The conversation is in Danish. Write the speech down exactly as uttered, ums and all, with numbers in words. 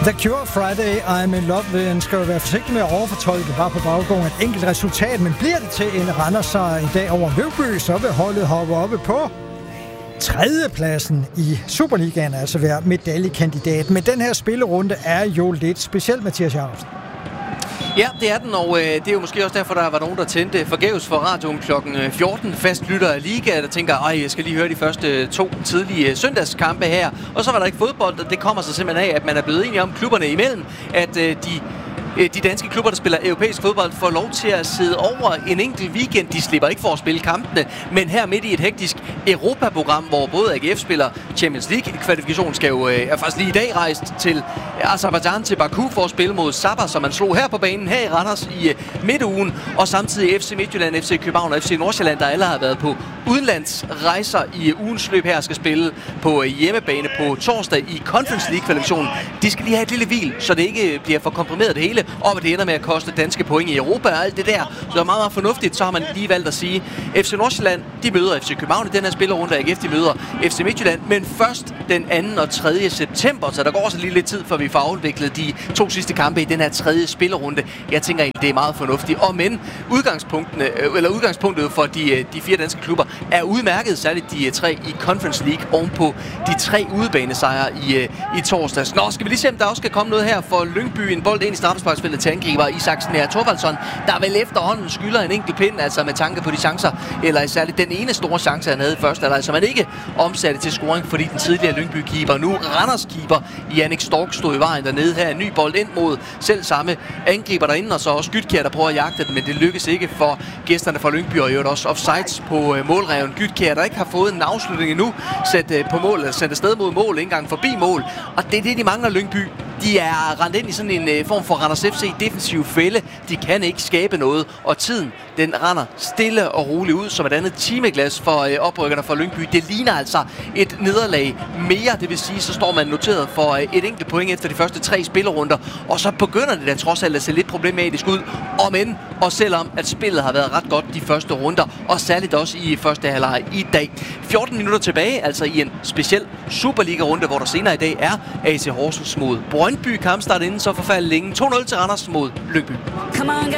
The Cure Friday, I'm in love with, skal jo være forsigtig med at overfortolke bare på baggrund af et enkelt resultat, men bliver det til en Randers-sejr i dag over Lyngby, så vil holdet hoppe oppe på tredjepladsen i Superligaen, altså være medaljekandidat. Men den her spillerunde er jo lidt speciel, Mathias Jacobsen. Ja, det er den, og øh, det er jo måske også derfor, der var nogen, der tændte forgæves for radioen klokken fjorten. Fast lytter af Liga, der tænker, ej, jeg skal lige høre de første to tidlige søndagskampe her. Og så var der ikke fodbold, og det kommer så simpelthen af, at man er blevet enige om klubberne imellem, at øh, de... De danske klubber, der spiller europæisk fodbold, får lov til at sidde over en enkelt weekend. De slipper ikke for at spille kampene, men her midt i et hektisk Europa-program, hvor både A G F spiller Champions League-kvalifikation, skal jo øh, er faktisk lige i dag rejst til Aserbajdsjan, til Baku for at spille mod Sabah, som man slog her på banen her i Randers i øh, midtugen, og samtidig F C Midtjylland, F C København og F C Nordsjælland, der alle har været på udenlandsrejser i ugens løb her, skal spille på øh, hjemmebane på torsdag i Conference League-kvalifikationen. De skal lige have et lille hvil, så det ikke bliver for komprimeret det hele, og det ender med at koste danske point i Europa og alt det der. Så det er meget, meget fornuftigt. Så har man lige valgt at sige, F C Nordsjælland, de møder F C København i den her spillerunde, A G F, de møder F C Midtjylland, men først den anden og tredje september, så der går også lige lidt tid, før vi får afviklet de to sidste kampe i den her tredje spillerunde. Jeg tænker egentlig, det er meget fornuftigt. Og men udgangspunktene, eller udgangspunktet for de, de fire danske klubber er udmærket, særligt de tre i Conference League ovenpå de tre udebanesejre i, i torsdags. Nå, skal vi lige se, om der også skal komme noget her for Lyngby. En bold ind i straffesparksfeltet til angriber Isaksen her. Thorvaldsson, der vel efterhånden skylder en enkelt pind, altså med tanke på de chancer, eller særligt den ene store chance, han havde i første halvleg, som han ikke omsatte til scoring, fordi den tidligere Lyngby-keeper, nu Randers-keeper, Jannik Stork, stod i vejen dernede her. En ny bold ind mod selv samme angriber derinde, og så også Gytkjær, der prøver at jagte den, men det lykkes ikke for gæsterne fra Lyngby, og i øvrigt også offsides på øh, målreven. Gytkjær, der ikke har fået en afslutning endnu, sat øh, på mål, eller sendt afsted mod mål, ikke engang forbi mål, og det er det, de mangler Lyngby. De er rendt ind i sådan en øh, form for Randers F C defensiv fælde. De kan ikke skabe noget, og tiden, den render stille og roligt ud som et andet timeglas for øh, oprykkerne fra Lyngby. Det ligner altså et nederlag mere, det vil sige, så står man noteret for øh, et enkelt point efter de første tre spillerunder, og så begynder det da trods alt at se lidt problematisk ud, om end, og selvom at spillet har været ret godt de første runder, og særligt også i første halvleg i dag. fjorten minutter tilbage, altså i en speciel Superliga-runde, hvor der senere i dag er A C Horsens mod Brøndby. Kampstart inden så forfærdeligt længe. to nul til Randers mod Lyngby.